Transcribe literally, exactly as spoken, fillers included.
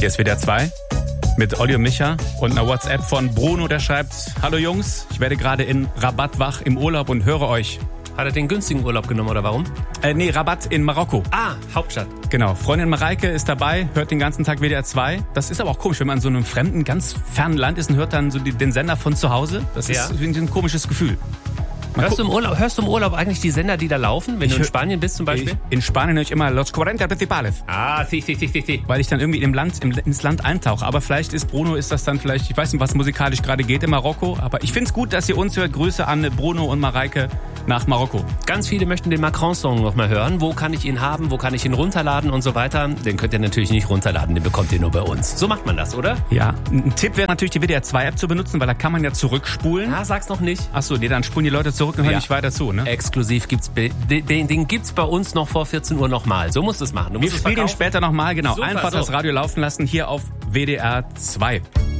Hier ist W D R zwei mit Olli und Micha und einer WhatsApp von Bruno, der schreibt: Hallo Jungs, ich werde gerade in Rabat wach im Urlaub und höre euch. Hat er den günstigen Urlaub genommen oder warum? Äh, nee, Rabat in Marokko. Ah, Hauptstadt. Genau, Freundin Mareike ist dabei, hört den ganzen Tag W D R zwei. Das ist aber auch komisch, wenn man in so einem fremden, ganz fernen Land ist und hört dann so die, den Sender von zu Hause. Das Ja. ist irgendwie ein komisches Gefühl. Hörst du, im Urlaub, hörst du im Urlaub eigentlich die Sender, die da laufen, wenn Ich du in hör- Spanien bist zum Beispiel? Ich, in Spanien höre ich immer Los cuarenta Principales, Ah, si, si, si, si, si. weil ich dann irgendwie im Land, im, ins Land eintauche. Aber vielleicht ist Bruno, ist das dann vielleicht, ich weiß nicht, was musikalisch gerade geht in Marokko, aber ich find's gut, dass ihr uns hört. Grüße an Bruno und Mareike nach Marokko. Ganz viele möchten den Macron-Song noch mal hören. Wo kann ich ihn haben? Wo kann ich ihn runterladen und so weiter? Den könnt ihr natürlich nicht runterladen, den bekommt ihr nur bei uns. So macht man das, oder? Ja, ein Tipp wäre natürlich, die W D R zwei App zu benutzen, weil da kann man ja zurückspulen. Ah, sag's noch nicht. Achso, nee, dann spulen die Leute zurück und hören Ja. nicht weiter zu, ne? Exklusiv gibt's, be- den, den gibt's bei uns noch vor vierzehn Uhr nochmal. So musst du es machen. Du Wir musst es spielen den verkaufen. später nochmal, genau. Super, Einfach so. das Radio laufen lassen hier auf W D R zwei.